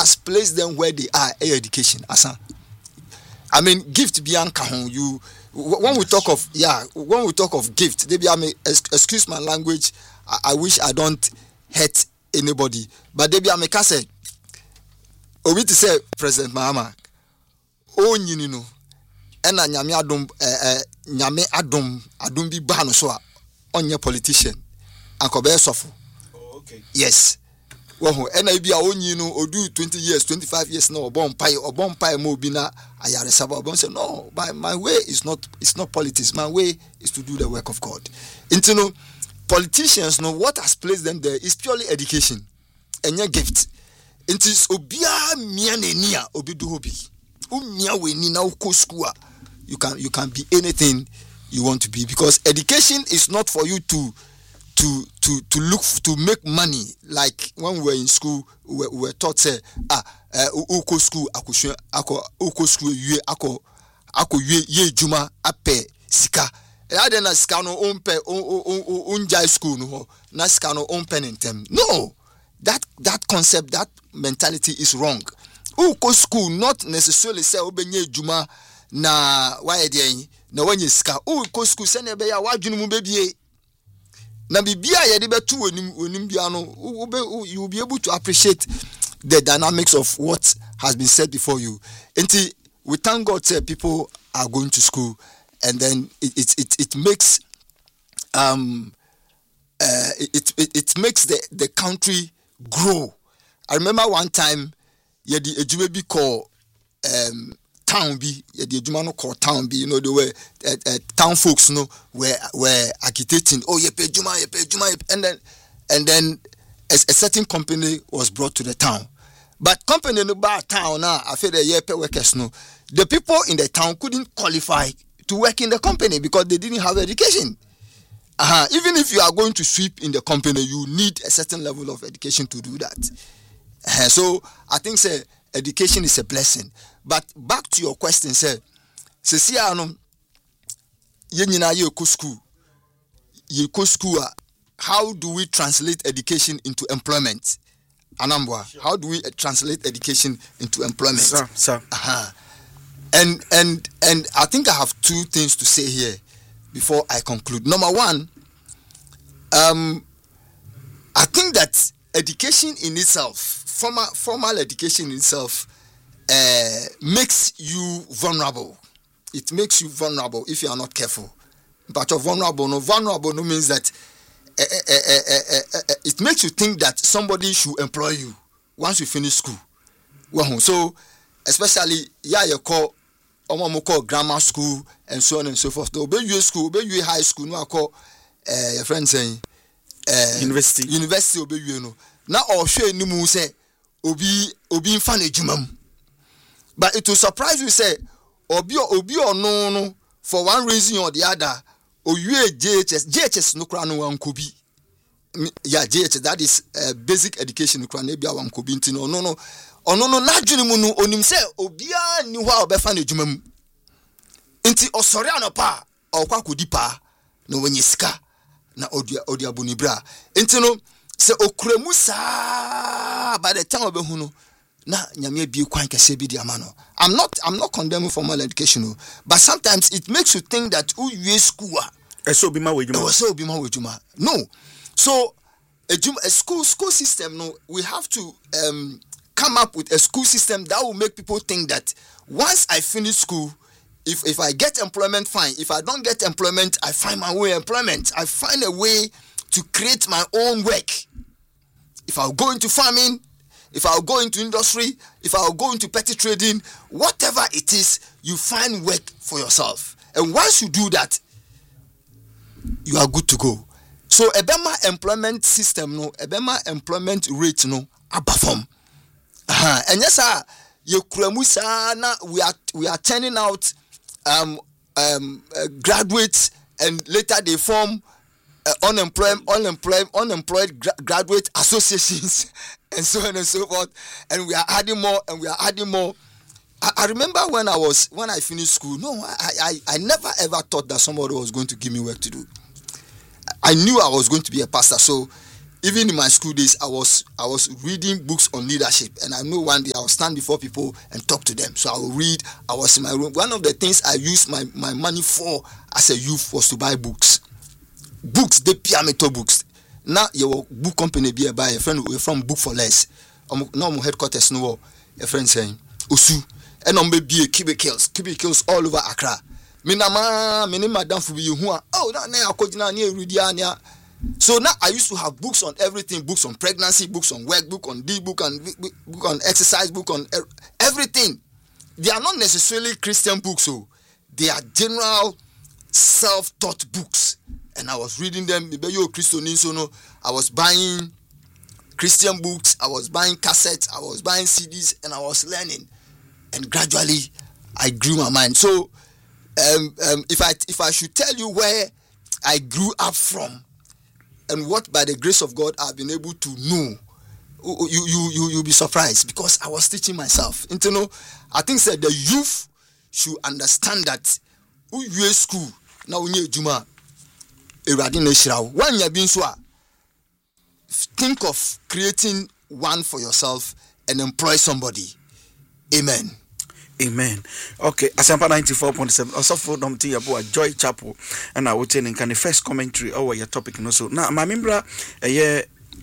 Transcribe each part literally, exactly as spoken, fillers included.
has placed them where they are? Education, asa. I mean, gift beyond kahon. You when we talk of yeah, when we talk of gift, maybe I mean, excuse my language. I, I wish I don't hurt anybody, but maybe I make say, or we to say President Mahama, oh you know, and a nyame adom eh nyame adom adom bi ba no so a onye politician akobe sofo. Okay. Yes. Well, and I be a only no or do twenty years, twenty-five years now, or bomb pie or bomb pie mobina. I are a say no, my, my way is not it's not politics. My way is to do the work of God. And you know, politicians know what has placed them there is purely education and your gift. It is obia miane nia obidu hobi. Umia we ni na uko school. You can you can be anything you want to be because education is not for you to to to to look to make money. Like when we were in school, we, we were taught say ah uh, uko school akushu ako uko school ye ako ako ye ye juma ape sika. E then na sika no onpe unjai school no na sika no onpe nintem. No, that that concept, that mentality is wrong. Uko school not necessarily say obenye juma na why dey na wenye sika. Uko school say na be ya wadwunu mu bebie. Na bibia yede betu onim onim bia no you will be able to appreciate the dynamics of what has been said before you. Until we thank God say people are going to school and then it it it, it makes um uh it, it it makes the the country grow. I remember one time yedi ejuma bi call um town be the Jumano called town be, you know, the way uh, uh, town folks you know were were agitating, oh ye pay Juma, ye pay Juma, and then and then a, a certain company was brought to the town. But company no bar town now, I feel the ye pay workers no. The people in the town couldn't qualify to work in the company because they didn't have education. Uh-huh. Even if you are going to sweep in the company, you need a certain level of education to do that. Uh, so I think say education is a blessing. But back to your question, sir. Sesia no ye nyina ye ko school. Ye ko school. How do we translate education into employment? Anambwa, sure. How do we uh, translate education into employment? Sir, sir. Uh-huh. And and and I think I have two things to say here before I conclude. Number one, um, I think that education in itself, formal formal education in itself, uh, makes you vulnerable. It makes you vulnerable if you are not careful. But you're vulnerable. No, vulnerable no means that uh, uh, uh, uh, uh, uh, it makes you think that somebody should employ you once you finish school. Well, so especially yeah, you call omo call grammar school and so on and so forth. Obey you school, obey you high school. No, I call uh, your friend saying uh, university. University obey you no. Now or show ni mu say obi obi fan ejumam. But it will surprise you say obi obi or no no for one reason or the other. O you J H S J H S no kra no wan kobi. Yeah, J H S, that is uh, basic education no kra na bia wan kobi nti no no no ono no na dwene mu no onim say obia ni ho a obefa na adwuma mu. Nti osori anopa okwa kodi pa na wonye sika na odia odia boni bra. Nti no se okuremu saa by the time obehu no na nyame bi kwan kese bi di amano. I'm not I'm not condemning formal education, but sometimes it makes you think that who you school eso bi ma wejuma. Eso bi ma wejuma. No. So a, a school school system no, we have to um come up with a school system that will make people think that once I finish school, if if I get employment, fine. If I don't get employment, I find my way employment. I find a way to create my own work. If I'll go into farming, if I'll go into industry, if I'll go into petty trading, whatever it is, you find work for yourself. And once you do that, you are good to go. So a Bema employment system, no, a Bema employment rate, no, above. Uh-huh. And yes, sir, you na we are we are turning out um um uh, graduates, and later they form uh, unemployed unemployed unemployed gra- graduate associations and so on and so forth, and we are adding more and we are adding more. I, I remember when I was when I finished school. No, I, I I never ever thought that somebody was going to give me work to do. I knew I was going to be a pastor, so even in my school days, I was I was reading books on leadership, and I know one day I will stand before people and talk to them. So I will read. I was in my room. One of the things I used my, my money for as a youth was to buy books. Books, the Piameto books. Now your book company be by a friend from Book for Less. Um, no more headquarters no. A friend saying Osu, and on baby cubicles, cubicles all over Accra. Minama, minima down for you who are oh now I could now near Rudiania. So now I used to have books on everything, books on pregnancy, books on work, book on D book, and book on exercise, book on er- everything. They are not necessarily Christian books, so they are general self-taught books. And I was reading them. I was buying Christian books, I was buying cassettes, I was buying C Ds, and I was learning. And gradually, I grew my mind. So, um, um, if I if I should tell you where I grew up from, and what by the grace of God I've been able to know, you you you you'll be surprised, because I was teaching myself. You know, I think that the youth should understand that who you school now when you juma when you being so think of creating one for yourself and employ somebody. Amen. Amen. Okay, Asampa ninety-four point seven. Also for them to your Joy Chapel, and I will tell you the first commentary over your topic. No, so now my member, uh, yeah,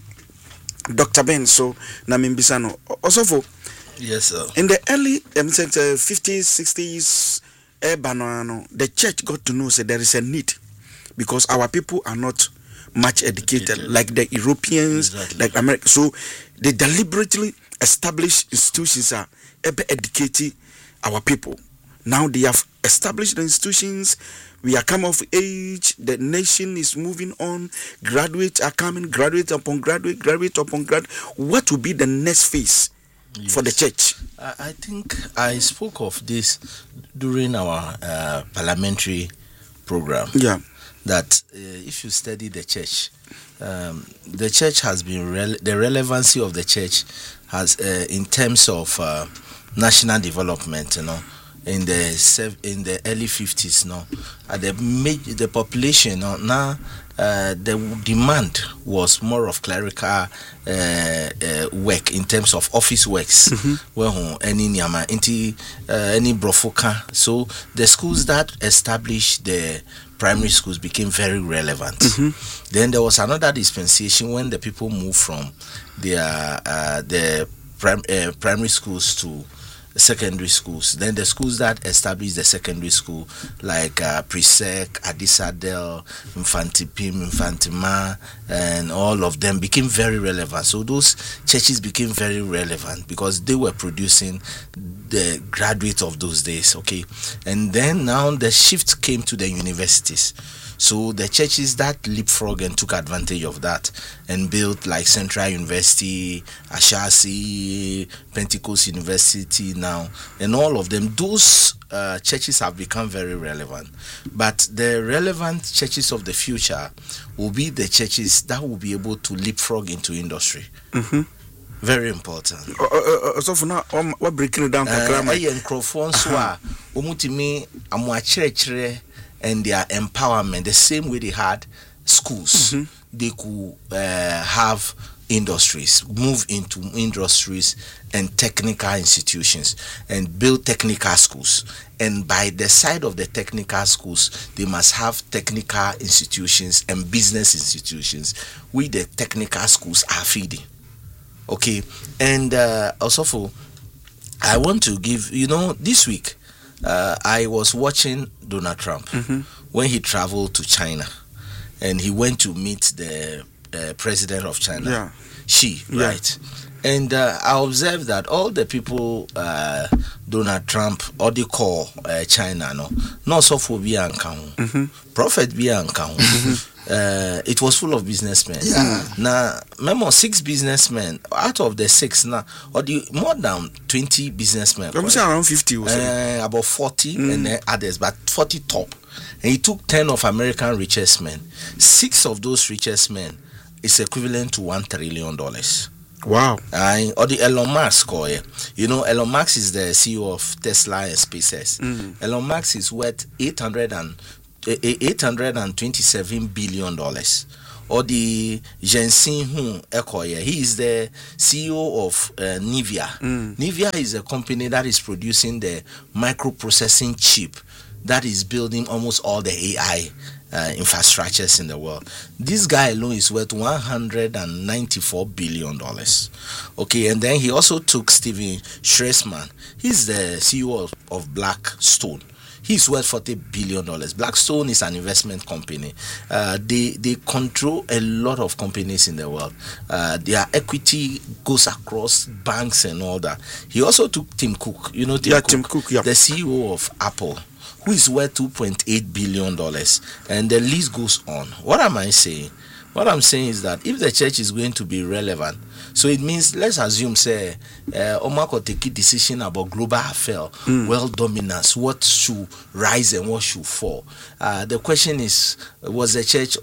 Doctor Ben. So na mimbisano. Also for yes, sir. In the early um, fifties, sixties, urban, the church got to know that there is a need, because our people are not much educated, educated. like the Europeans, exactly. like America. So they deliberately established institutions are educating our people. Now they have established the institutions. We are come of age. The nation is moving on. Graduates are coming. Graduate upon graduate. Graduate upon graduate. What will be the next phase yes. for the church? I, I think I spoke of this during our uh, parliamentary program. Yeah. That uh, if you study the church, um, the church has been rele- the relevancy of the church has uh, in terms of uh, national development, you know, in the sev- in the early fifties, no, at the ma- the population, you know, now uh, the demand was more of clerical uh, uh, work in terms of office works. Well, any nyama, any any brofoka. So the schools that established the primary schools became very relevant. Mm-hmm. Then there was another dispensation when the people moved from their uh, the prim- uh, primary schools to secondary schools. Then the schools that established the secondary school, like uh, Presec, Adisadel, Infantipim, Infantima, and all of them became very relevant. So those churches became very relevant because they were producing the graduates of those days, okay? And then now the shift came to the universities. So the churches that leapfrog and took advantage of that and built like Central University, Ashasi, Pentecost University now, and all of them, those uh, churches have become very relevant. But the relevant churches of the future will be the churches that will be able to leapfrog into industry. Mm-hmm. Very important. Uh, uh, uh, so for now, um, we're breaking it down. Uh, and their empowerment, the same way they had schools, mm-hmm. they could uh, have industries, move into industries and technical institutions and build technical schools. And by the side of the technical schools, they must have technical institutions and business institutions, which the technical schools are feeding. Okay, and uh, also for, I want to give, you know, this week, Uh, I was watching Donald Trump mm-hmm. when he traveled to China, and he went to meet the uh, president of China, yeah. Xi, yeah. right? And uh, I observed that all the people uh, Donald Trump or they call uh, China, no, not so for be mm-hmm. Prophet be Uh, it was full of businessmen. Yeah. Now, remember, six businessmen out of the six now, or the more than twenty businessmen. I'm saying around fifty, uh, about forty, mm. and then others, but forty top. And he took ten of American richest men. Six of those richest men is equivalent to one trillion dollars. Wow. Uh, or the Elon Musk, or, you know, Elon Musk is the C E O of Tesla and SpaceX. Mm. Elon Musk is worth eight hundred and eight hundred twenty-seven billion dollars. or the Jensen Hu Ekoye. He is the C E O of uh, Nivea. Mm. Nivea is a company that is producing the microprocessing chip that is building almost all the A I uh, infrastructures in the world. This guy alone is worth one hundred ninety-four billion dollars. Okay, and then he also took Steven Schwarzman. He's the C E O of, of Blackstone. He's worth forty billion dollars. Blackstone is an investment company. Uh, they they control a lot of companies in the world. Uh, their equity goes across banks and all that. He also took Tim Cook. You know Tim yeah, Cook, Tim Cook, yeah. the C E O of Apple, who is worth two point eight billion dollars. And the list goes on. What am I saying? What I'm saying is that if the church is going to be relevant, so it means, let's assume, say, uh, Omako take a decision about global affairs, mm. world dominance, what should rise and what should fall. Uh, the question is, was the church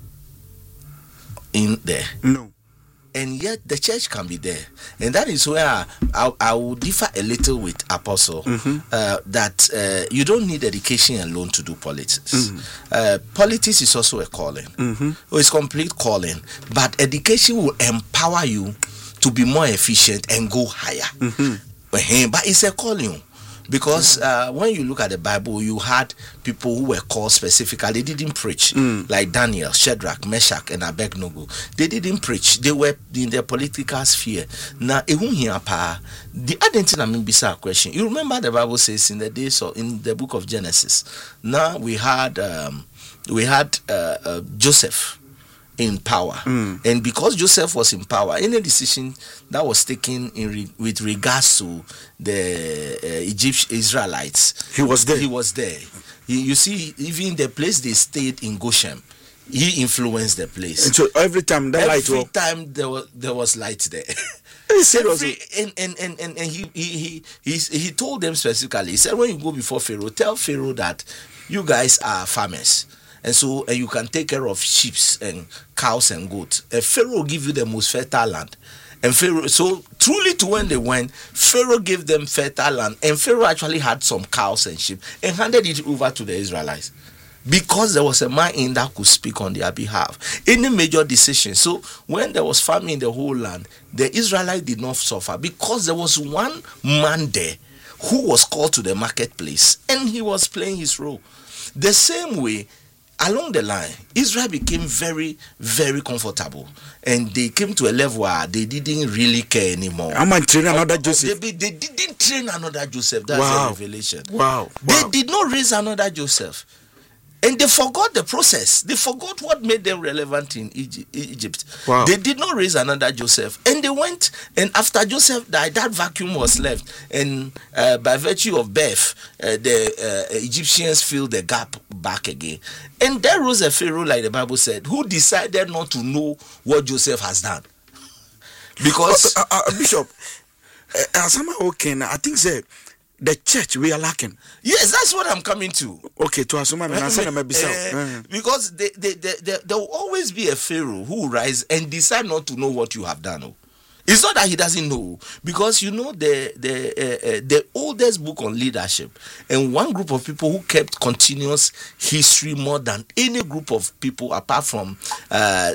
in there? No. And yet the church can be there. And that is where I, I, I will differ a little with Apostle, mm-hmm. uh, that uh, you don't need education alone to do politics. Mm-hmm. Uh, politics is also a calling. Mm-hmm. Oh, it's complete calling. But education will empower you to be more efficient and go higher. Mm-hmm. But it's a calling. Because uh, when you look at the Bible, you had people who were called specifically. They didn't preach, mm. like Daniel, Shadrach, Meshach, and Abednego. They didn't preach. They were in their political sphere. Now, the identity I mean, bizarre question. You remember the Bible says in the days of in the book of Genesis. Now we had um, we had uh, uh, Joseph in power, mm. and because Joseph was in power, any decision that was taken in re- with regards to the uh, Egyptian Israelites, he was there. He was there. He, you see, even the place they stayed in Goshen, he influenced the place. And so every time that every light, every time there was there was light there. Every, and, and, and, and, and he, he, he, he, he told them specifically. He said, when you go before Pharaoh, tell Pharaoh that you guys are farmers. And so and you can take care of sheep and cows and goats. And Pharaoh will give you the most fertile land. And Pharaoh, so truly to when they went, Pharaoh gave them fertile land. And Pharaoh actually had some cows and sheep and handed it over to the Israelites. Because there was a man in that could speak on their behalf. Any major decision. So when there was famine in the whole land, the Israelites did not suffer. Because there was one man there who was called to the marketplace. And he was playing his role. The same way, along the line, Israel became very, very comfortable. And they came to a level where they didn't really care anymore. I'm going to train another Joseph. They, they didn't train another Joseph. That's wow. a revelation. Wow. They wow. did not raise another Joseph. And they forgot the process. They forgot what made them relevant in Egypt. Wow. They did not raise another Joseph. And they went, and after Joseph died, that vacuum was left. And uh, by virtue of birth, uh, the uh, Egyptians filled the gap back again. And there rose a Pharaoh, like the Bible said, who decided not to know what Joseph has done. Because... Uh, uh, uh, Bishop, uh, somehow, okay, I think that the church we are lacking. Yes, that's what I'm coming to. Okay, to assume I'm uh, because they, they, they, they, there will always be a Pharaoh who will rise and decide not to know what you have done. It's not that he doesn't know, because you know the the uh, uh, the oldest book on leadership, and one group of people who kept continuous history more than any group of people apart from uh,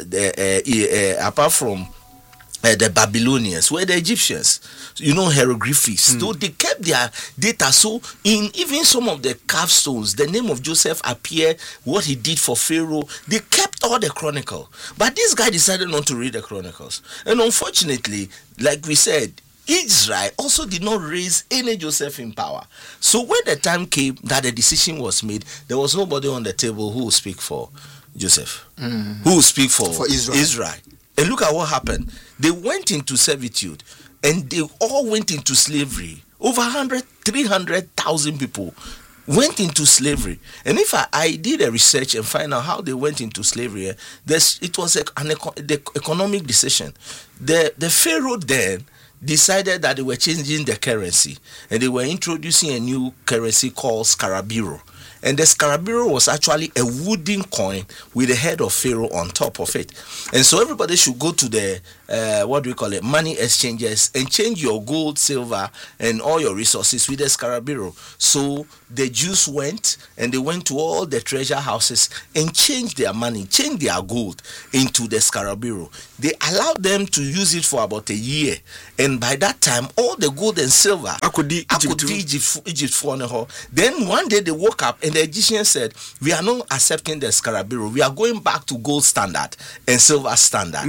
the uh, uh, apart from. Uh, the Babylonians were the Egyptians, you know, hieroglyphics. Mm. So they kept their data. So in even some of the carved stones, the name of Joseph appeared, what he did for Pharaoh. They kept all the chronicle. But this guy decided not to read the chronicles. And unfortunately, like we said, Israel also did not raise any Joseph in power. So when the time came that the decision was made, there was nobody on the table who would speak for Joseph, mm. who would speak for, for Israel. Israel. And look at what happened. They went into servitude and they all went into slavery. Over one hundred, three hundred thousand people went into slavery. And if I, I did a research and find out how they went into slavery, this, it was a, an the economic decision. The, the Pharaoh then decided that they were changing the currency. And they were introducing a new currency called Scarabiro. And the Scarabiro was actually a wooden coin with the head of Pharaoh on top of it. And so everybody should go to the uh, what do we call it, money exchanges, and change your gold, silver, and all your resources with the scarabiro. So the Jews went and they went to all the treasure houses and changed their money, changed their gold into the scarabiro. They allowed them to use it for about a year, and by that time, all the gold and silver, I could I could do Egypt, Egypt for no. Then one day they woke up and the Egyptians said, "We are not accepting the scarabiro. We are going back to gold standard and silver standard."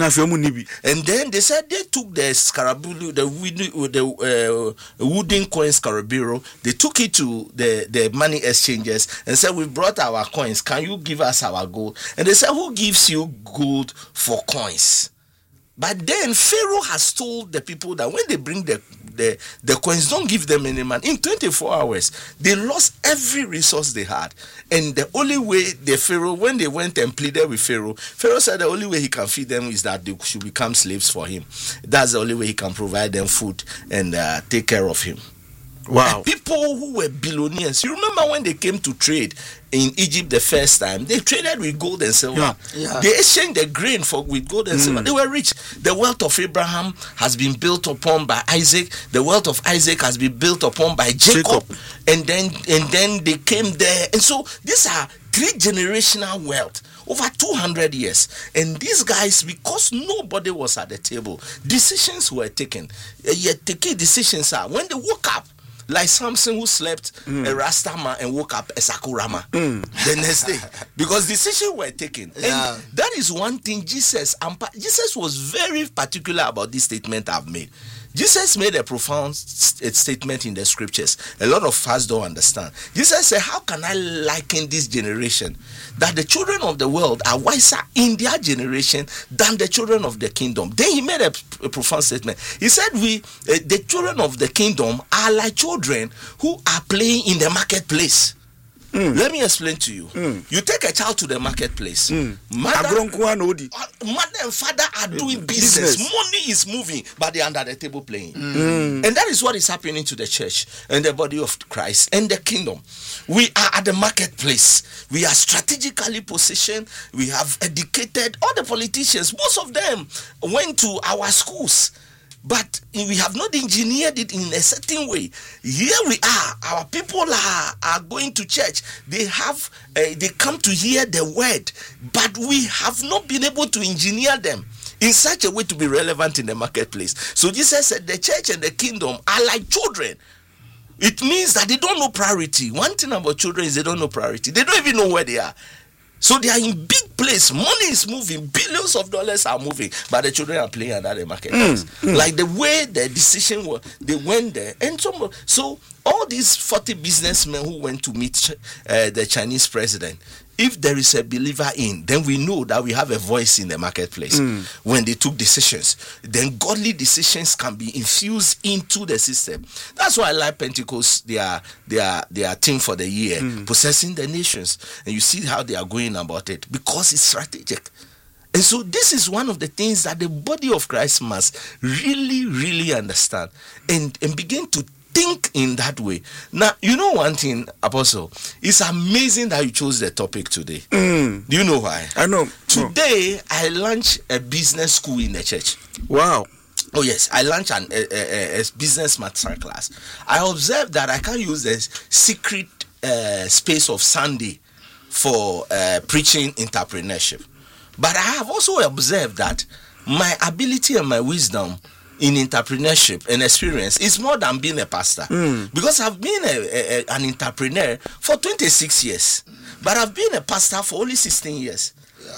And then they said they took the scarabiro, the wooden, the uh, wooden coin scarabiro. They took it to the the money exchanges and said, "We brought our coins. Can you give us our gold?" And they said, "Who gives you gold for coins?" But then Pharaoh has told the people that when they bring the, the, the coins, don't give them any money. In twenty-four hours, they lost every resource they had. And the only way the Pharaoh, when they went and pleaded with Pharaoh, Pharaoh said the only way he can feed them is that they should become slaves for him. That's the only way he can provide them food and uh, take care of him. Wow. And people who were billionaires, you remember when they came to trade in Egypt the first time, they traded with gold and silver. Yeah. Yeah. They exchanged the grain for with gold and Mm. silver. They were rich. The wealth of Abraham has been built upon by Isaac. The wealth of Isaac has been built upon by Jacob. Jacob. And then and then they came there. And so these are three generational wealth over two hundred years. And these guys, because nobody was at the table, decisions were taken. Uh, yet taking decisions are when they woke up, like Samson who slept Mm. a Rastama and woke up a Sakurama Mm. the next day, because decisions were taken. Yeah. And that is one thing Jesus, and pa- Jesus was very particular about this statement I've made. Jesus made a profound st- statement in the scriptures. A lot of us don't understand. Jesus said, "How can I liken this generation that the children of the world are wiser in their generation than the children of the kingdom?" Then he made a, a profound statement. He said, "We, uh, the children of the kingdom, are like children who are playing in the marketplace." Mm. Let me explain to you. Mm. You take a child to the marketplace. Mm. Mother, Agronko and Odi. uh, mother and father are doing business. Business. Money is moving, but they're under the table playing. Mm. And that is what is happening to the church and the body of Christ and the kingdom. We are at the marketplace. We are strategically positioned. We have educated all the politicians. Most of them went to our schools, but we have not engineered it in a certain way. Here we are. Our people are, are going to church. They have uh, they come to hear the word, but we have not been able to engineer them in such a way to be relevant in the marketplace. So Jesus said the church and the kingdom are like children. It means that they don't know priority. One thing about children is they don't know priority. They don't even know where they are. So they are in big place. Money is moving. Billions of dollars are moving. But the children are playing under the marketplace. Mm, mm. Like the way the decision was, they went there. And some, so all these forty businessmen who went to meet uh, the Chinese president, if there is a believer in, then we know that we have a voice in the marketplace. Mm. When they took decisions, then godly decisions can be infused into the system. That's why I like Pentecost, their their their thing for the year, Mm. possessing the nations. And you see how they are going about it, because it's strategic. And so this is one of the things that the body of Christ must really, really understand and, and begin to think in that way. Now, you know one thing, Apostle, it's amazing that you chose the topic today. Mm. Do you know why? I know. Today, I launched a business school in the church. Wow. Oh yes, I launched an, a, a, a business master class. I observed that I can't use the secret uh, space of Sunday for uh, preaching entrepreneurship. But I have also observed that my ability and my wisdom in entrepreneurship and experience is more than being a pastor. Mm. Because I've been a, a, an entrepreneur for twenty-six years, but I've been a pastor for only sixteen years.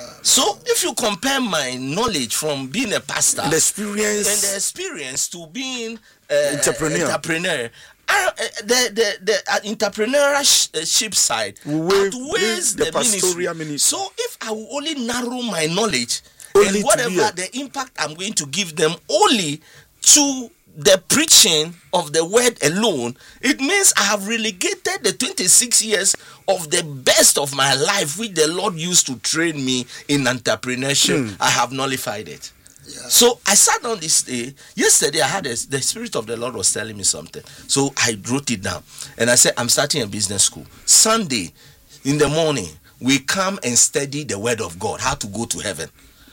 So if you compare my knowledge from being a pastor The experience. and the experience to being uh, Entrepreneur. entrepreneur, uh, uh, the the the uh, entrepreneurship side Wave- outweighs the the, pastoral ministry. ministry. So if I will only narrow my knowledge Only and to whatever be a- the impact I'm going to give them only to the preaching of the word alone, it means I have relegated the twenty-six years of the best of my life, which the Lord used to train me in entrepreneurship. Mm. I have nullified it. Yeah. So I sat down this day. Yesterday, I had a, the Spirit of the Lord was telling me something. So I wrote it down. And I said, I'm starting a business school. Sunday, in the morning, we come and study the word of God, how to go to heaven.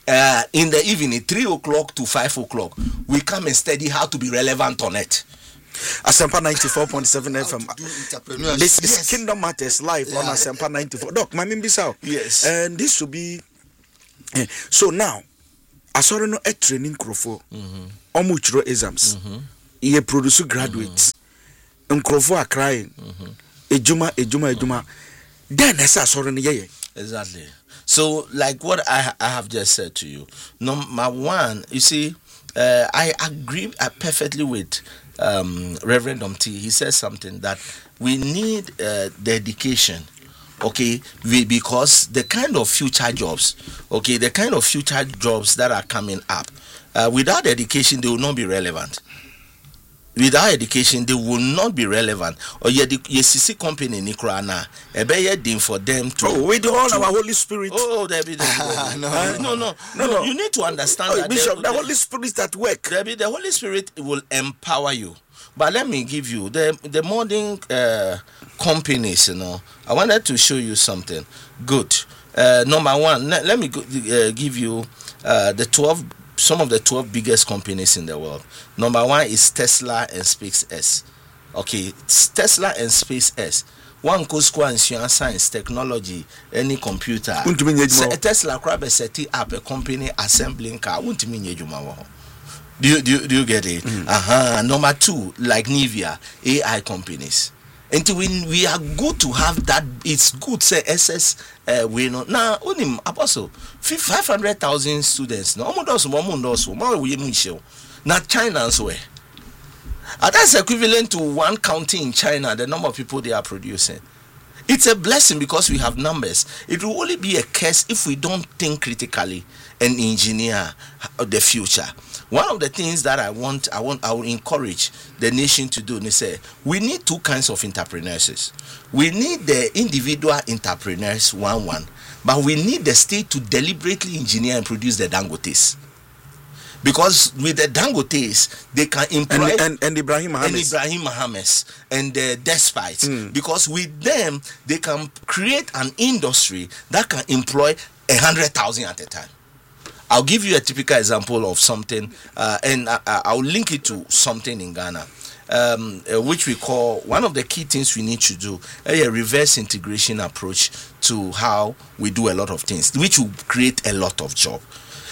uh, in the evening, three o'clock to five o'clock, we come and study how to be relevant on it. Asempa ninety-four point seven F M. This is yes. Kingdom Matters live yeah. on Asempa ninety-four. Doc, my Mimbisao. Yes. And this should be. Uh, so now, I saw no a training crofo. Omuchro exams. Ye produce graduates. Nkrofo are crying. Ejuma, ejuma, ejuma. Then I saw no ye. Exactly. So, like what I I have just said to you, number one, you see, uh, I agree uh, perfectly with um, Reverend Omti. He says something that we need uh, dedication, okay, we, because the kind of future jobs, okay, the kind of future jobs that are coming up, uh, without education, they will not be relevant. Without education, they will not be relevant. Or yet, the C C company Nikrana, a better thing for them to. Oh, we do all to, our Holy Spirit. Oh, there be the, no, uh, no, no, no, no. You need to understand oh, that Bishop, the, the Holy Spirit at work. There be the Holy Spirit will empower you. But let me give you the the modern uh, companies. You know, I wanted to show you something good. Uh, number one, let, let me go, uh, give you uh, the twelve. Some of the twelve biggest companies in the world. Number one is Tesla and SpaceX. Okay, Tesla and SpaceX. One goes and science, technology, any computer. Tesla crab setting up a company assembling car. Do you, do you, do you get it? Mm. Uh-huh. Number two, like Nivea, A I companies. And we, we are good to have that. It's good, say S S. Uh, we know now. Only apostle five hundred thousand students. No, almost almost more. We show now China's way. And that's equivalent to one county in China. The number of people they are producing. It's a blessing because we have numbers. It will only be a curse if we don't think critically and engineer the future. One of the things that I want, I want, I will encourage the nation to do. They say we need two kinds of entrepreneurs. We need the individual entrepreneurs, one one, but we need the state to deliberately engineer and produce the Dangotes. Because with the Dangotes, they can employ and, and, and Ibrahim Mohammed and Ibrahim Mohammed and the Despites. Mm. Because with them, they can create an industry that can employ a hundred thousand at a time. I'll give you a typical example of something, uh, and I, I'll link it to something in Ghana, um, uh, which we call one of the key things we need to do, a reverse integration approach to how we do a lot of things, which will create a lot of job.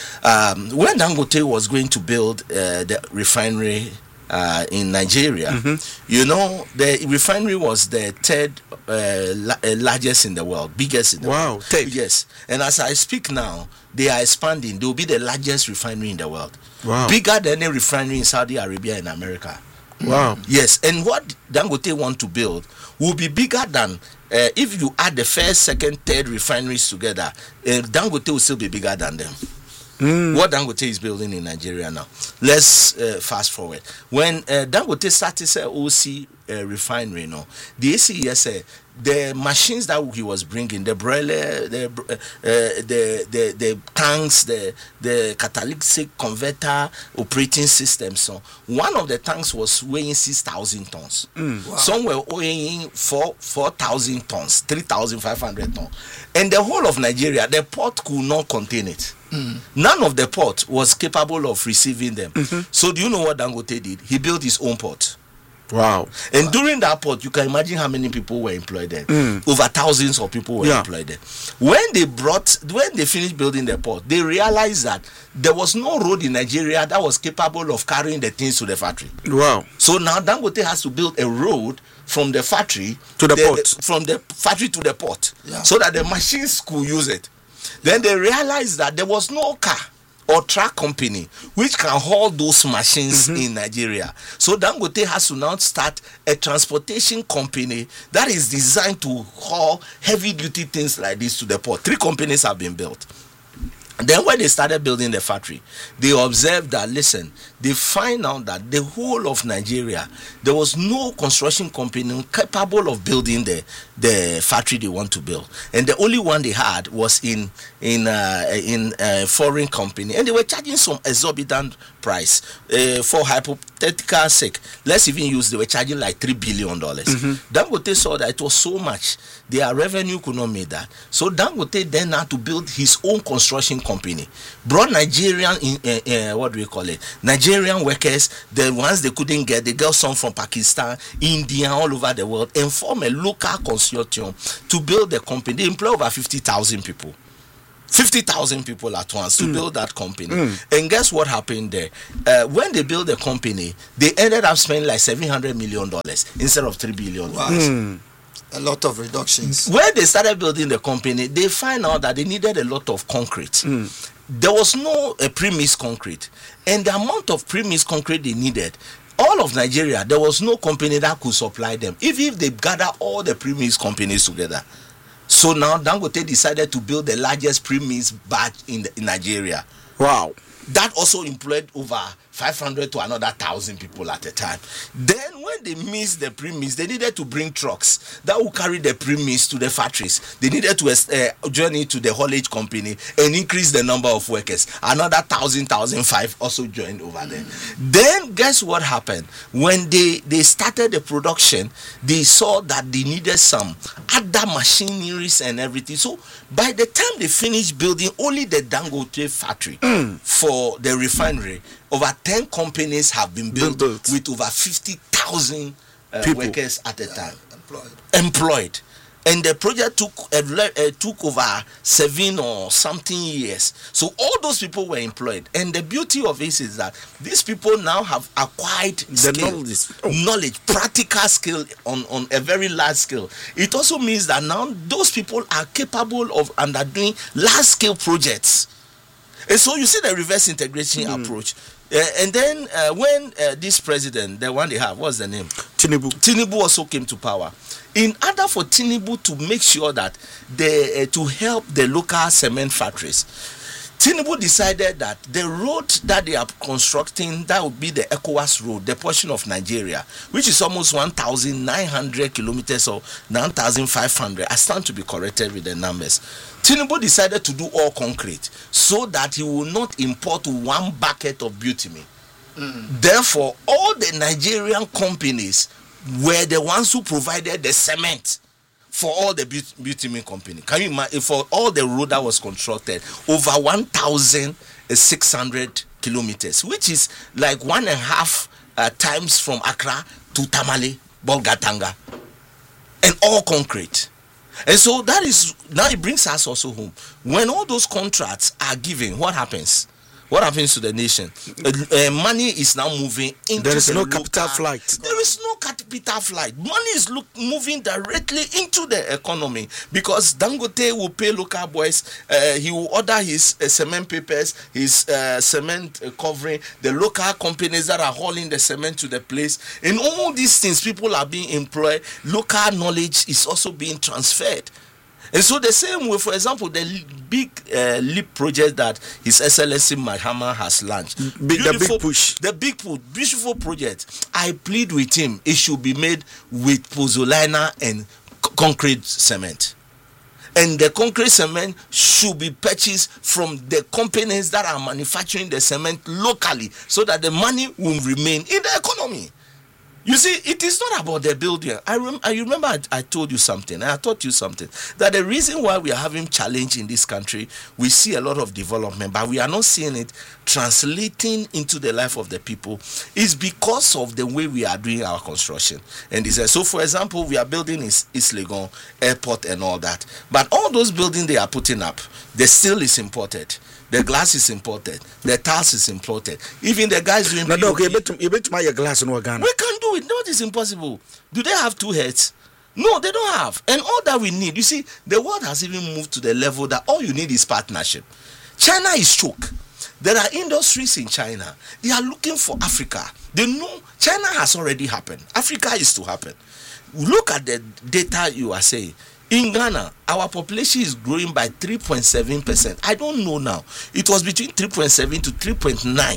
Um, when Dangote was going to build uh, the refinery uh, in Nigeria, mm-hmm. you know, the refinery was the third uh, la- largest in the world, biggest in the wow, world. Third. Yes. And as I speak now, they are expanding. They will be the largest refinery in the world. Wow. Bigger than any refinery in Saudi Arabia and America. Wow. Yes. And what Dangote want to build will be bigger than, uh, if you add the first, second, third refineries together, uh, Dangote will still be bigger than them. Mm. What Dangote is building in Nigeria now. Let's uh, fast forward. When uh, Dangote started the O C uh, refinery, you know, the A C S, uh, the machines that he was bringing, the broiler, the uh, the, the the tanks, the the catalytic converter operating system. So one of the tanks was weighing six thousand tons. Mm. Wow. Some were weighing four four thousand tons, three thousand five hundred tons, and the whole of Nigeria, the port could not contain it. Mm. None of the port was capable of receiving them. Mm-hmm. So do you know what Dangote did? He built his own port. Wow. And wow. during that port, you can imagine how many people were employed there. Mm. Over thousands of people were yeah. employed there. When they brought, when they finished building the port, they realized that there was no road in Nigeria that was capable of carrying the things to the factory. Wow. So now Dangote has to build a road from the factory to the, the port. The, from the factory to the port. Yeah. So that the machines could use it. Then they realized that there was no car or truck company which can haul those machines mm-hmm. in Nigeria. So Dangote has to now start a transportation company that is designed to haul heavy duty things like this to the port. Three companies have been built. Then when they started building the factory, they observed that, listen, they find out that the whole of Nigeria, there was no construction company capable of building the the factory they want to build, and the only one they had was in in uh, in a foreign company, and they were charging some exorbitant price uh, for hypothetical sake. Let's even use they were charging like three billion dollars. Mm-hmm. Dangote saw that it was so much, their revenue could not make that. So Dangote then had to build his own construction company, brought Nigerian in uh, uh, what do we call it? Nigerian workers, the ones they couldn't get, they got some from Pakistan, India, all over the world, and form a local consortium to build the company. They employ over fifty thousand people. fifty thousand people at once to mm. build that company. Mm. And guess what happened there? Uh, when they built the company, they ended up spending like seven hundred million dollars instead of three billion dollars. Wow. Mm. A lot of reductions. When they started building the company, they find out that they needed a lot of concrete. Mm. There was no uh, pre-mixed concrete. And the amount of pre-mixed concrete they needed, all of Nigeria, there was no company that could supply them, even if they gather all the pre-mixed companies together. So now Dangote decided to build the largest pre-mixed batch in, the, in Nigeria. Wow. That also employed over five hundred to another one thousand people at a time. Then when they mixed the pre-mix, they needed to bring trucks that would carry the pre-mix to the factories. They needed to uh, journey to the haulage company and increase the number of workers. Another one thousand, one thousand five also joined over there. Then guess what happened? When they, they started the production, they saw that they needed some other machineries and everything. So by the time they finished building only the Dangote factory mm. for the refinery, over ten companies have been built, built. with over fifty thousand uh, workers at a time. Uh, employed. Employed. And the project took uh, uh, took over seven or something years. So all those people were employed. And the beauty of this is that these people now have acquired the skill, knowledge. Oh. knowledge, practical skill on, on a very large scale. It also means that now those people are capable of underdoing large scale projects. And so you see the reverse integration mm. approach. Uh, and then uh, when uh, this president, the one they have, what's the name? Tinubu. Tinubu also came to power. In order for Tinubu to make sure that they, uh, to help the local cement factories, Tinubu decided that the road that they are constructing, that would be the ECOWAS road, the portion of Nigeria, which is almost one thousand nine hundred kilometers or nine thousand five hundred. I stand to be corrected with the numbers. Tinubu decided to do all concrete so that he will not import one bucket of bitumen. Mm. Therefore, all the Nigerian companies were the ones who provided the cement for all the but- bitumen company. Can you imagine? For all the road that was constructed, over one thousand six hundred kilometers, which is like one and a half uh, times from Accra to Tamale, Bolgatanga, and all concrete. And so that is, now it brings us also home. When all those contracts are given, what happens? What happens to the nation? Uh, uh, money is now moving into There is the no local, capital flight. There is no capital flight. Money is look, moving directly into the economy because Dangote will pay local boys. Uh, he will order his uh, cement papers, his uh, cement uh, covering, the local companies that are hauling the cement to the place. And all these things, people are being employed. Local knowledge is also being transferred. And so the same way, for example, the big uh, LEAP project that His Excellency Mahama has launched. Big, the big push. The big push, beautiful project. I plead with him, it should be made with pozzolana and c- concrete cement. And the concrete cement should be purchased from the companies that are manufacturing the cement locally so that the money will remain in the economy. You see, it is not about the building. I, rem- I remember I, I told you something, I taught you something, that the reason why we are having challenge in this country, we see a lot of development, but we are not seeing it translating into the life of the people, is because of the way we are doing our construction. And this, so, for example, we are building East, East Legon Airport and all that, but all those buildings they are putting up, the steel is imported. The glass is imported. The tiles is imported. Even the guys doing no, no, okay, you bet my glass in Ghana. We can do it. No, it is impossible. Do they have two heads? No, they don't have. And all that we need, you see, the world has even moved to the level that all you need is partnership. China is choked. There are industries in China. They are looking for Africa. They know China has already happened. Africa is to happen. Look at the data you are saying. In Ghana, our population is growing by three point seven percent. I don't know now. It was between three point seven to three point nine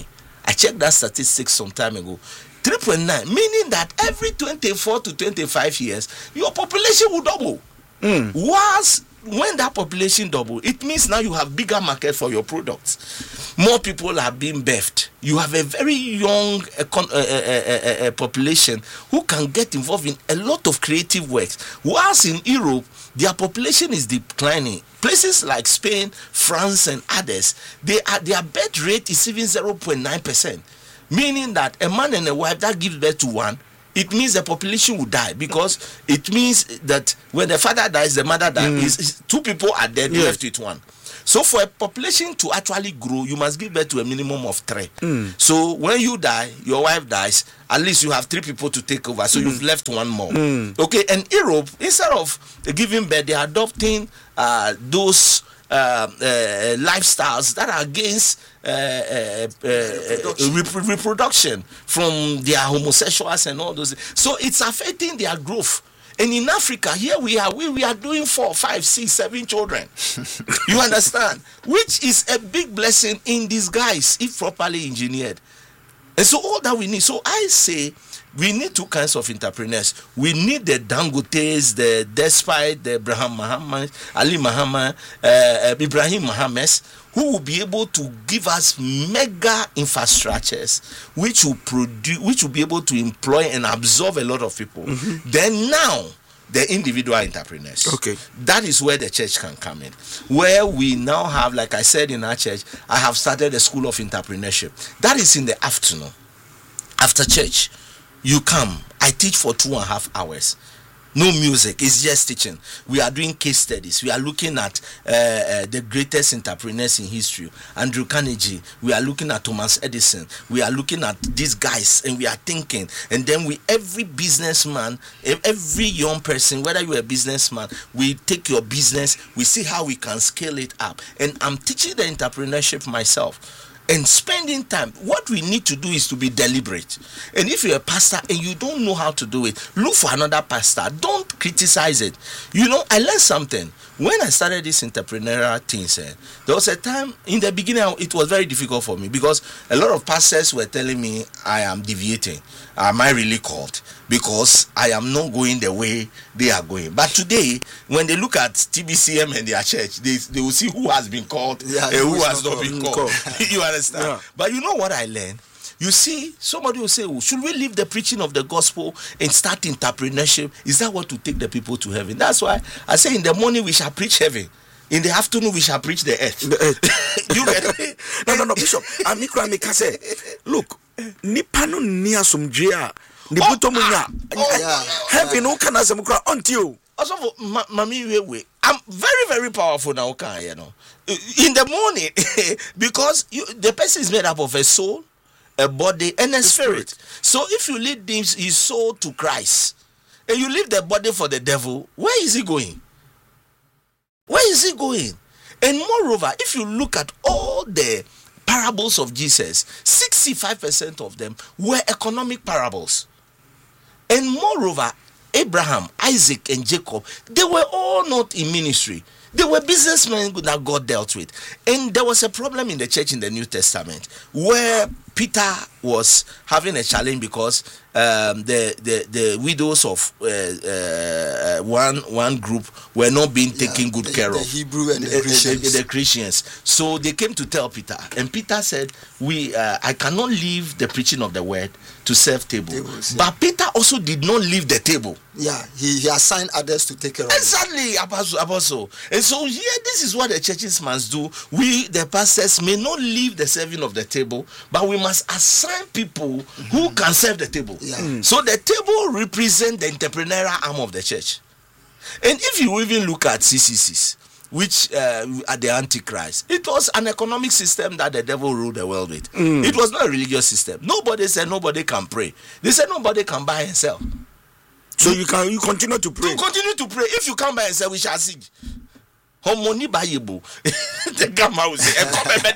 I checked that statistics some time ago. three point nine, meaning that every twenty-four to twenty-five years, your population will double. Mm. Whilst when that population double, it means now you have bigger market for your products. More people are being birthed. You have a very young econ- uh, uh, uh, uh, population who can get involved in a lot of creative works. Whilst in Europe, their population is declining. Places like Spain, France, and others, they are, their birth rate is even zero point nine percent. Meaning that a man and a wife that gives birth to one, it means the population will die, because it means that when the father dies, the mother dies. Mm. Is, is, two people are dead, yeah. left with one. So for a population to actually grow, you must give birth to a minimum of three. Mm. So when you die, your wife dies, at least you have three people to take over. So mm. you've left one more. Mm. Okay, and Europe, instead of giving birth, they are adopting uh, those uh, uh, lifestyles that are against uh, uh, uh, uh, rep- reproduction from their homosexuals and all those. So it's affecting their growth. And in Africa, here we are, we, we are doing four, five, six, seven children. You understand? Which is a big blessing in disguise if properly engineered. And so all that we need. So I say we need two kinds of entrepreneurs. We need the Dangotes, the Despite, the Abraham Muhammad, Ali Muhammad, uh, Ibrahim Mohammed, who will be able to give us mega infrastructures, which will produce, which will be able to employ and absorb a lot of people. Mm-hmm. Then now, the individual entrepreneurs. Okay. That is where the church can come in. Where we now have, like I said in our church, I have started a school of entrepreneurship. That is in the afternoon. After church, you come. I teach for two and a half hours. No music, it's just teaching. We are doing case studies. We are looking at uh, uh, the greatest entrepreneurs in history. Andrew Carnegie. We are looking at Thomas Edison. We are looking at these guys, and we are thinking. And then we, every businessman, every young person, whether you're a businessman, we take your business, we see how we can scale it up. And I'm teaching the entrepreneurship myself. And spending time. What we need to do is to be deliberate. And if you're a pastor and you don't know how to do it, look for another pastor. Don't criticize it. You know, I learned something. When I started this entrepreneurial thing, eh, there was a time in the beginning it was very difficult for me, because a lot of pastors were telling me I am deviating. Am I really called? Because I am not going the way they are going. But today, when they look at T B C M and their church, they, they will see who has been called yeah, and who has not been called. called. You understand? Yeah. But you know what I learned? You see, somebody will say, oh, should we leave the preaching of the gospel and start entrepreneurship? Is that what will take the people to heaven? That's why I say in the morning we shall preach heaven. In the afternoon we shall preach the earth. The earth. You get it? No, no, no, Bishop. Amikra Mikase. Look, Nipano Nia Sumjia. Nibuto Munya. Heaven no can as until. Also, Mami, we. I'm very, very powerful now, okay, you know. In the morning, because you, the person is made up of a soul, a body, and a spirit. So if you lead his soul to Christ, and you leave the body for the devil, where is he going? Where is he going? And moreover, if you look at all the parables of Jesus, sixty-five percent of them were economic parables. And moreover, Abraham, Isaac, and Jacob, they were all not in ministry. They were businessmen that God dealt with. And there was a problem in the church in the New Testament where Peter was having a challenge because um, the, the the widows of uh, uh, one one group were not being yeah, taken good the, care the of. Hebrew and the, the Christians. The, the, the Christians. So they came to tell Peter, and Peter said, "We, uh, I cannot leave the preaching of the word to serve table." Tables, yeah. But Peter also did not leave the table. Yeah, he, he assigned others to take care of it. Exactly, Apostle, Apostle. And so here, this is what the churches must do. We, the pastors, may not leave the serving of the table, but we must assign people mm-hmm. who can serve the table. Yeah. Mm. So the table represents the entrepreneurial arm of the church. And if you even look at C C Cs, which uh, are the Antichrist, it was an economic system that the devil ruled the world with. Mm. It was not a religious system. Nobody said nobody can pray. They said nobody can buy and sell. So you can you continue to pray. You continue to pray. If you come by and say we shall sing. Homoni buyable. The gamma will say,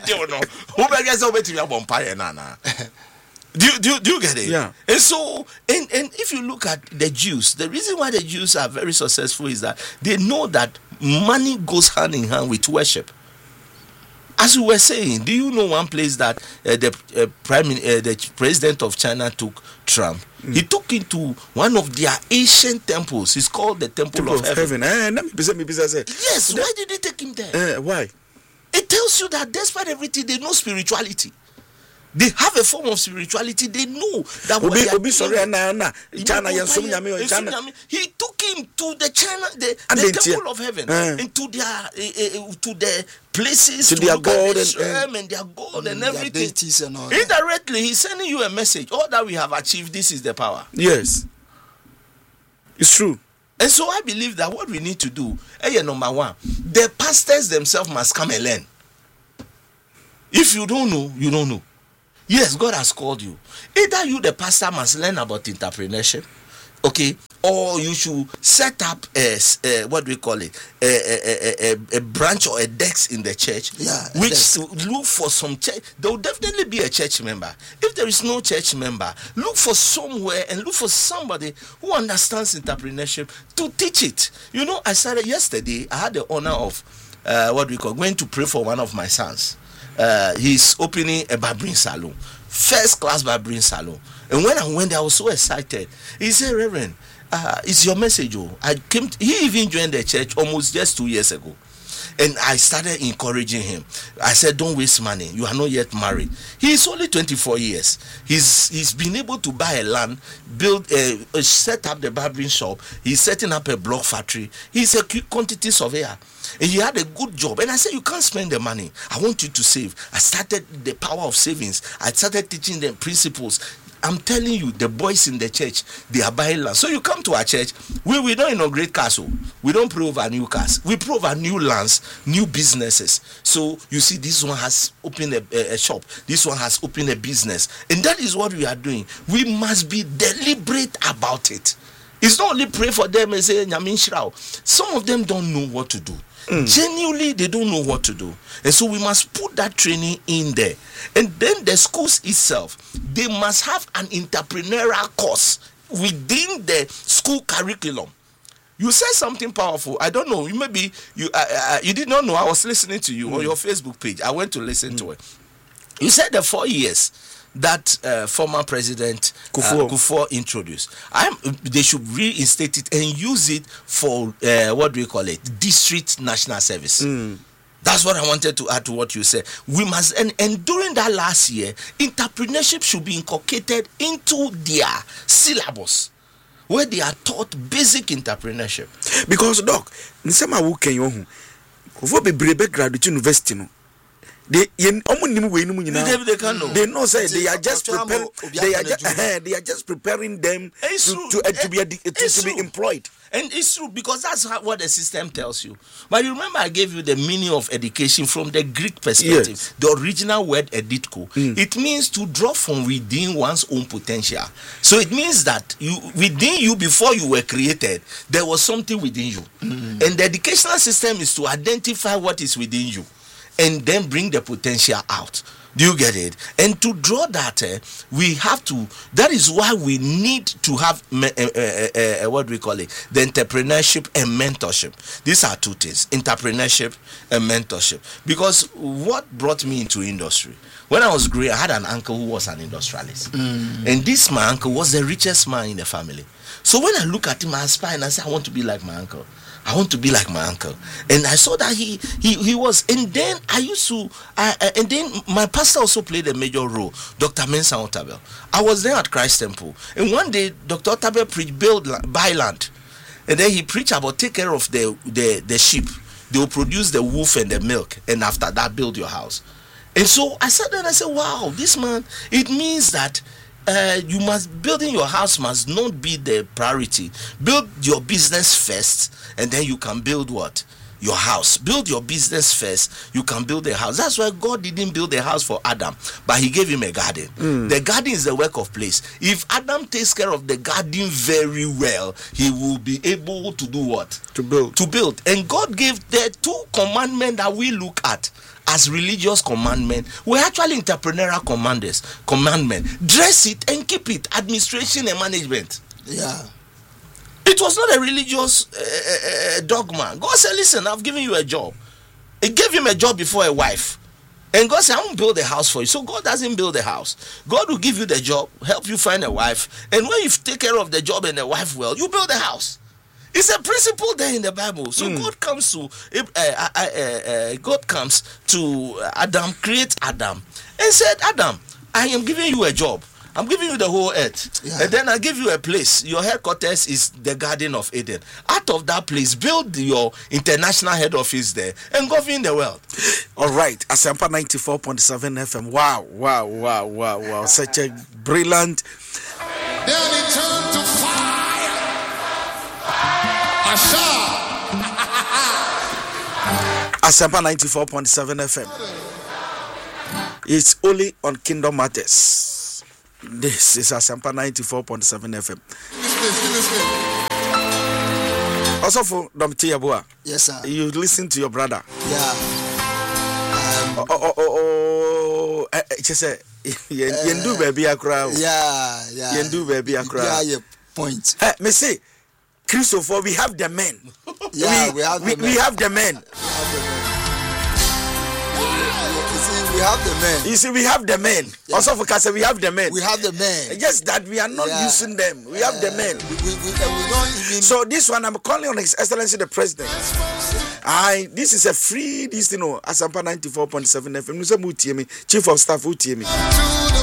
Do you, do, you, do you get it? Yeah. And so, and, and if you look at the Jews, the reason why the Jews are very successful is that they know that money goes hand in hand with worship. As we were saying, do you know one place that uh, the uh, prime uh, the president of China took Trump? Mm. He took him to one of their ancient temples. It's called the Temple, Temple of, of Heaven. Heaven. Eh, yes, why did he take him there? Uh, why? It tells you that despite everything, they know spirituality. They have a form of spirituality. They know that what Obi, they are Obi, sorry, doing, na, na. China, China. China. He took him to the China, the, the Temple of Heaven, uh, into their uh, uh, to the places to, to their look God at the and, and their God and their everything. And all Indirectly, he's sending you a message. All that we have achieved, this is the power. Yes, it's true. And so I believe that what we need to do, eh, number one, the pastors themselves must come and learn. If you don't know, you don't know. Yes, God has called you. Either you, the pastor, must learn about entrepreneurship, okay, or you should set up a, a what do we call it, a, a, a, a branch or a desk in the church, yeah, which look for some church. There will definitely be a church member. If there is no church member, look for somewhere and look for somebody who understands entrepreneurship to teach it. You know, I started yesterday. I had the honor of uh, what we call going to pray for one of my sons. Uh, he's opening a barbering salon, first class barbering salon. And when I went there, I was so excited. He said, Reverend, uh, it's your message. Oh. I came. To, he even joined the church almost just two years ago. And I started encouraging him. I said, don't waste money. You are not yet married. He is only twenty-four years. He's he's been able to buy a land, build a, a set up the barbering shop. He's setting up a block factory. He's a quantity surveyor. And he had a good job. And I said, you can't spend the money. I want you to save. I started the power of savings. I started teaching them principles. I'm telling you, the boys in the church, they are buying land. So you come to our church, we, we don't inaugurate castle. We don't pray over new cars. We pray over new lands, new businesses. So you see, this one has opened a, a, a shop. This one has opened a business. And that is what we are doing. We must be deliberate about it. It's not only pray for them and say, Nyamin Shrao. Some of them don't know what to do. Mm. Genuinely, they don't know what to do. And so we must put that training in there. And then the schools itself, they must have an entrepreneurial course within the school curriculum. You said something powerful. I don't know. Maybe you uh, uh, you did not know. I was listening to you mm. on your Facebook page. I went to listen mm. to it. You said the four years that uh, former President Kufuor. Uh, Kufuor introduced. I'm, they should reinstate it and use it for uh, what do we call it? District National Service. Mm. That's what I wanted to add to what you said. We must, and, and during that last year, entrepreneurship should be inculcated into their syllabus, where they are taught basic entrepreneurship. Because, Doc, Nsema Wuken Yohu, Kufuor be brebe graduate university no. They, they, they know. They know say they are just preparing. They are just, uh, they are just preparing them to to, uh, to be to, to be employed. And it's true because that's how, what the system tells you. But you remember I gave you the meaning of education from the Greek perspective. Yes. The original word editko. Mm. It means to draw from within one's own potential. So it means that you within you before you were created, there was something within you. Mm. And the educational system is to identify what is within you and then bring the potential out. Do you get it? And to draw that, uh, we have to, that is why we need to have, uh, uh, uh, what do we call it? The entrepreneurship and mentorship. These are two things, entrepreneurship and mentorship. Because what brought me into industry, when I was growing, I had an uncle who was an industrialist. Mm. And this, my uncle, was the richest man in the family. So when I look at him, I aspire and I say, I want to be like my uncle. I want to be like my uncle. And I saw that he he, he was, and then I used to, I, I, and then my pastor also played a major role, Doctor Mensa Otabel. I was there at Christ Temple. And one day, Doctor Otabel preached, build, buy land. And then he preached about take care of the, the, the sheep. They will produce the wolf and the milk. And after that, build your house. And so I sat there and I said, wow, this man, it means that Uh, you must, building your house must not be the priority. Build your business first, and then you can build what? Your house. Build your business first, you can build a house. That's why God didn't build a house for Adam, but he gave him a garden. Mm. The garden is the work of place. If Adam takes care of the garden very well, he will be able to do what? To build. To build. And God gave the two commandments that we look at as religious commandment, we're actually entrepreneurial commanders. Commandment. Dress it and keep it. Administration and management. Yeah. It was not a religious uh, uh, dogma. God said, listen, I've given you a job. He gave him a job before a wife. And God said, I won't build a house for you. So God doesn't build a house. God will give you the job, help you find a wife. And when you take care of the job and the wife well, you build a house. It's a principle there in the Bible. So mm. God comes to uh, uh, uh, uh, God comes to Adam, create Adam, and said, Adam, I am giving you a job. I'm giving you the whole earth. Yeah. And then I give you a place. Your headquarters is the Garden of Eden. Out of that place, build your international head office there and govern the world. All right. Asempa ninety-four point seven F M. Wow, wow, wow, wow, wow. Such a brilliant. Then it turned to fire. Asha. Asempa ninety-four point seven F M. It's only on Kingdom Matters. This is Asempa ninety-four point seven F M. Also for Domti Abua. Yes, sir. You listen to your brother. Yeah. Um, oh, oh, oh, oh. Just say, you baby akra. Yeah, yeah. You baby akra. Yeah, yeah. Point. Hey, me say, Christopher, we have the men. Yeah, we, we have the we, men. We have the men. We have the men. You see, we have the men. Yeah. Also for Kasa, we have the men. We have the men. Just that we are not yeah. using them. We yeah. have the men. We, we, we, uh, we don't even... So this one, I'm calling on His Excellency the President. I this is a free, this you know, Asempa ninety-four point seven F M. Chief of Staff,